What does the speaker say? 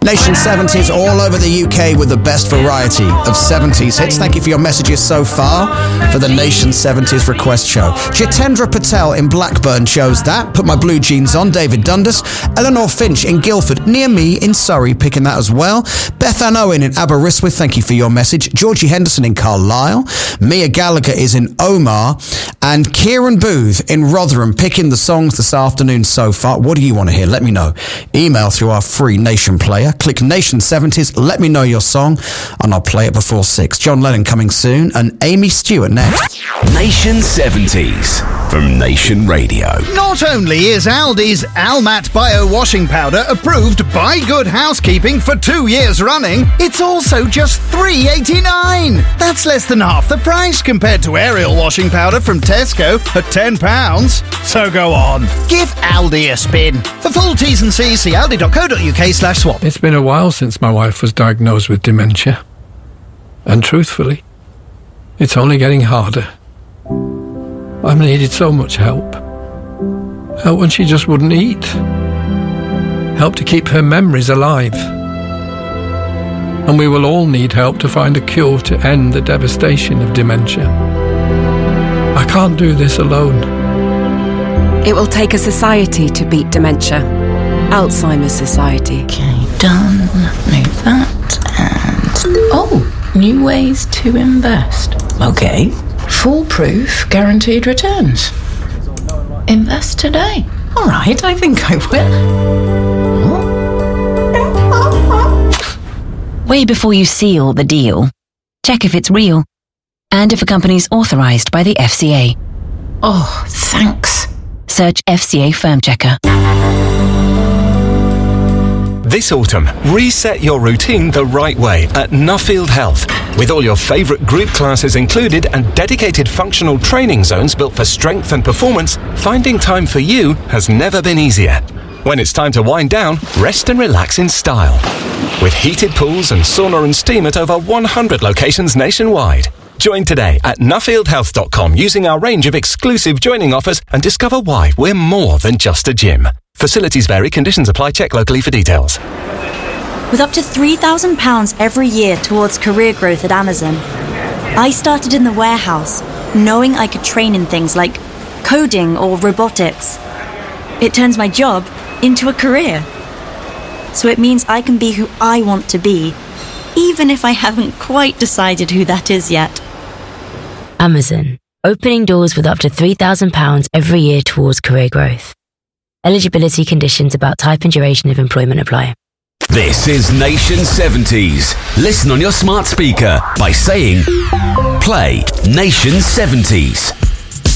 Nation 70s all over the UK with the best variety of 70s hits. Thank you for your messages so far for the Nation 70s request show. Jitendra Patel in Blackburn chose that. Put My Blue Jeans On, David Dundas. Eleanor Finch in Guildford, near me in Surrey, picking that as well. Beth Ann Owen in Aberystwyth, thank you for your message. Georgie Henderson in Carlisle. Mia Gallagher is in Omar. And Kieran Booth in Rotherham, picking the songs this afternoon so far. What do you want to hear? Let me know. Email through our free Nation player. Click Nation 70s, let me know your song, and I'll play it before 6. John Lennon coming soon, and Amy Stewart next. Nation 70s from Nation Radio. Not only is Aldi's Almat Bio Washing Powder approved by Good Housekeeping for 2 years running, it's also just $3.89. That's less than half the price compared to Ariel washing powder from Tesco at £10. So go on, give Aldi a spin. For full T's and C's, see aldi.co.uk/swap. It's been a while since my wife was diagnosed with dementia. And truthfully, it's only getting harder. I've needed so much help. Help when she just wouldn't eat. Help to keep her memories alive. And we will all need help to find a cure to end the devastation of dementia. I can't do this alone. It will take a society to beat dementia. Alzheimer's Society. Okay, done. Move that and... Oh, new ways to invest. Okay. Foolproof guaranteed returns. Invest today. All right, I think I will. Way before you seal the deal, check if it's real and if a company's authorised by the FCA. Oh, thanks. Search FCA Firm Checker. This autumn, reset your routine the right way at Nuffield Health. With all your favourite group classes included and dedicated functional training zones built for strength and performance, finding time for you has never been easier. When it's time to wind down, rest and relax in style. With heated pools and sauna and steam at over 100 locations nationwide. Join today at nuffieldhealth.com using our range of exclusive joining offers and discover why we're more than just a gym. Facilities vary, conditions apply, check locally for details. With up to £3,000 every year towards career growth at Amazon, I started in the warehouse, knowing I could train in things like coding or robotics. It turns my job into a career. So it means I can be who I want to be, even if I haven't quite decided who that is yet. Amazon, opening doors with up to £3,000 every year towards career growth. Eligibility conditions about type and duration of employment apply. This is Nation 70s. Listen on your smart speaker by saying, play Nation 70s.